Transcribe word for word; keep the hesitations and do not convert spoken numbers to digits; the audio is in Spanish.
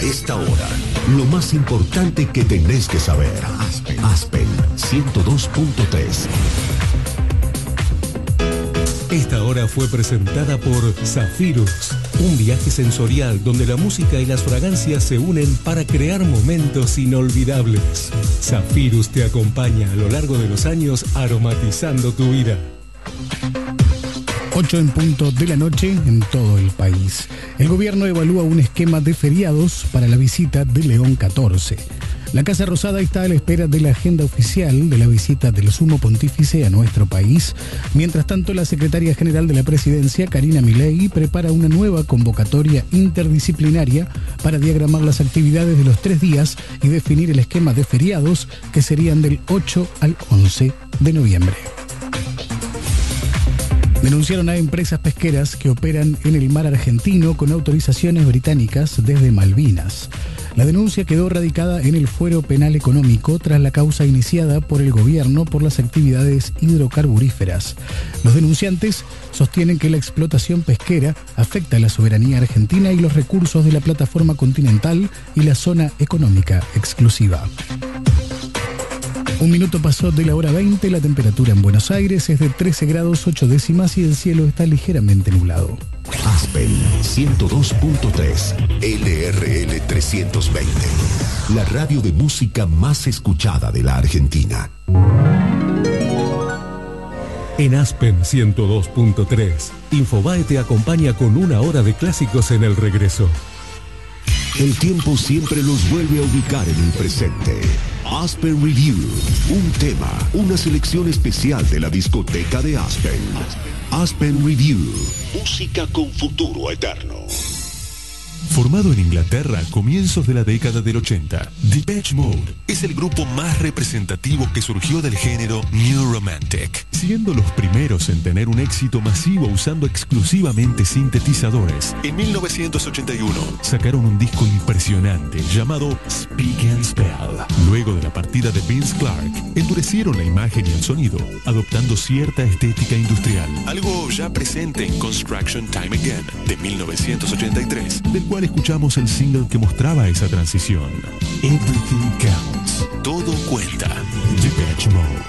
esta hora, lo más importante que tenés que saber. Aspen, Aspen ciento dos punto tres. Esta hora fue presentada por Zafirus, un viaje sensorial donde la música y las fragancias se unen para crear momentos inolvidables. Zafirus te acompaña a lo largo de los años aromatizando tu vida. ocho en punto de la noche en todo el país. El gobierno evalúa un esquema de feriados para la visita de León catorce. La Casa Rosada está a la espera de la agenda oficial de la visita del Sumo Pontífice a nuestro país. Mientras tanto, la secretaria general de la Presidencia, Karina Milei, prepara una nueva convocatoria interdisciplinaria para diagramar las actividades de los tres días y definir el esquema de feriados que serían del ocho al once de noviembre. Denunciaron a empresas pesqueras que operan en el mar argentino con autorizaciones británicas desde Malvinas. La denuncia quedó radicada en el fuero penal económico tras la causa iniciada por el gobierno por las actividades hidrocarburíferas. Los denunciantes sostienen que la explotación pesquera afecta a la soberanía argentina y los recursos de la plataforma continental y la zona económica exclusiva. Un minuto pasó de la hora veinte, la temperatura en Buenos Aires es de trece grados ocho décimas y el cielo está ligeramente nublado. Aspen ciento dos punto tres, L R L trescientos veinte, la radio de música más escuchada de la Argentina. En Aspen ciento dos punto tres, Infobae te acompaña con una hora de clásicos en el regreso. El tiempo siempre los vuelve a ubicar en el presente. Aspen Review, un tema, una selección especial de la discoteca de Aspen. Aspen Review, música con futuro eterno. Formado en Inglaterra a comienzos de la década del ochenta, Depeche Mode es el grupo más representativo que surgió del género New Romantic, siendo los primeros en tener un éxito masivo usando exclusivamente sintetizadores. En mil novecientos ochenta y uno sacaron un disco impresionante llamado Speak and Spell. Luego de la partida de Vince Clarke, endurecieron la imagen y el sonido, adoptando cierta estética industrial, algo ya presente en Construction Time Again de mil novecientos ochenta y tres, del cual escuchamos el single que mostraba esa transición. Everything Counts. Todo cuenta. Depeche Mode.